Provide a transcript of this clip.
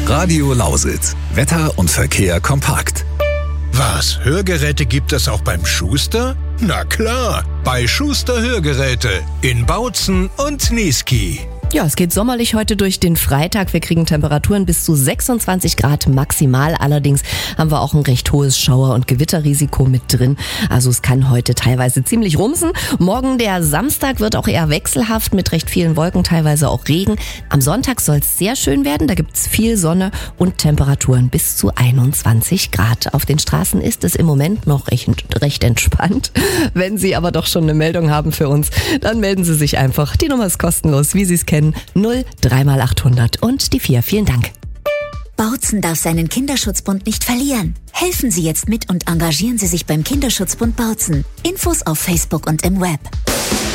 Radio Lausitz. Wetter und Verkehr kompakt. Was, Hörgeräte gibt es auch beim Schuster? Na klar, bei Schuster Hörgeräte in Bautzen und Niesky. Ja, es geht sommerlich heute durch den Freitag. Wir kriegen Temperaturen bis zu 26 Grad maximal. Allerdings haben wir auch ein recht hohes Schauer- und Gewitterrisiko mit drin. Also es kann heute teilweise ziemlich rumsen. Morgen, der Samstag, wird auch eher wechselhaft mit recht vielen Wolken, teilweise auch Regen. Am Sonntag soll es sehr schön werden. Da gibt's viel Sonne und Temperaturen bis zu 21 Grad. Auf den Straßen ist es im Moment noch recht entspannt. Wenn Sie aber doch schon eine Meldung haben für uns, dann melden Sie sich einfach. Die Nummer ist kostenlos, wie Sie es kennen. 0-3x800 und die 4. Vielen Dank. Bautzen darf seinen Kinderschutzbund nicht verlieren. Helfen Sie jetzt mit und engagieren Sie sich beim Kinderschutzbund Bautzen. Infos auf Facebook und im Web.